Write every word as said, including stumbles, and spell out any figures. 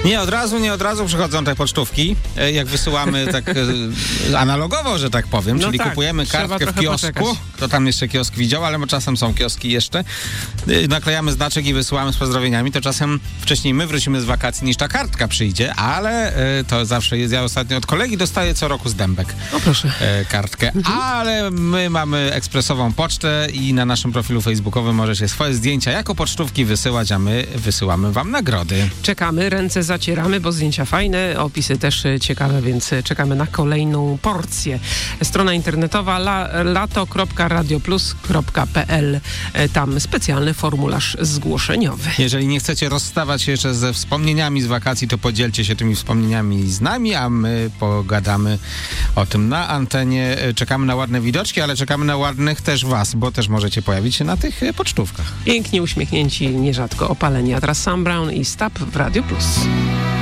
Nie od razu, nie od razu przychodzą te pocztówki, e, jak wysyłamy tak e, analogowo, że tak powiem, No czyli tak, kupujemy trzeba kartkę w trochę kiosku, poczekać. kto tam jeszcze kiosk widział, ale czasem są kioski jeszcze, e, naklejamy znaczek i wysyłamy z pozdrowieniami, to czasem wcześniej my wrócimy z wakacji niż ta kartka przyjdzie, ale e, to zawsze jest, ja ostatnio od kolegi dostaję co roku z dębek O proszę. e, kartkę, Mhm. ale my mamy ekspresową pocztę i na naszym profilu facebookowym możecie swoje zdjęcia jako pocztówki wysyłać, a my wysyłamy wam nagrody. Czekamy, ręce zacieramy, bo zdjęcia fajne, opisy też e, ciekawe, więc e, czekamy na kolejną porcję. Strona internetowa la, lato kropka radioplus kropka p l. E, tam specjalny formularz zgłoszeniowy. Jeżeli nie chcecie rozstawać się jeszcze ze wspomnieniami z wakacji, to podzielcie się tymi wspomnieniami z nami, a my pogadamy o tym na antenie. Czekamy na ładne widoczki, ale czekamy na ładnych też was, bo też możecie pojawić się na tych e, pocztówkach. Pięknie uśmiechnięci, nierzadko opaleni. A teraz Sam Brown i Stop w Radio Plus.